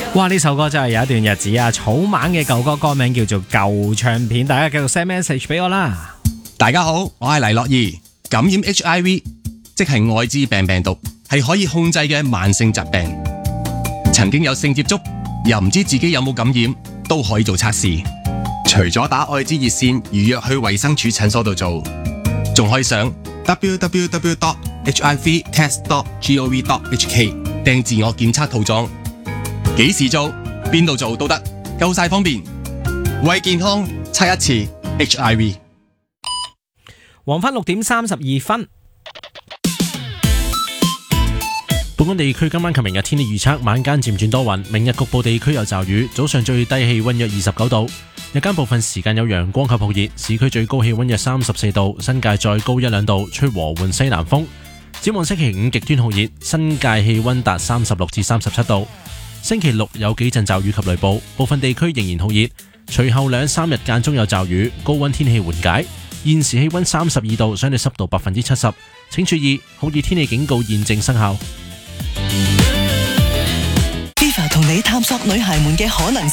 哇！呢首歌真係有一段日子啊，草蜢嘅舊歌歌名叫做《舊唱片》，大家繼續 send message 俾我啦。 大家好，我係黎樂兒。感染 HIV 即係愛滋病毒，係可以控制嘅慢性疾病。曾經有性接觸又唔知自己有冇感染，都可以做測試。除咗打愛滋熱線預約去衛生署診所度做，仲可以上 www.hivtest.gov.hk 訂自我檢測套裝。幾時做邊度做都得，夠晒方便。為健康測一次 HIV。 黃昏6:32。 本港地區今晚及明日天氣預測：晚間漸轉多雲，明日局部地區有驟雨，早上最低氣溫約29度，日間部分時間有陽光及酷熱，市區最高氣溫約34度，新界再高1-2度，吹和緩西南風。展望星期五極端酷熱，新界氣溫達36至37度。星期六有幾陣驟雨及雷暴，部分地區仍然酷熱，隨後2-3日間中有驟雨，高溫天氣緩解。現時氣溫32度，相對濕度70%，請注意酷熱天氣警告現正生效。 Viva 同你探索女孩們嘅可能。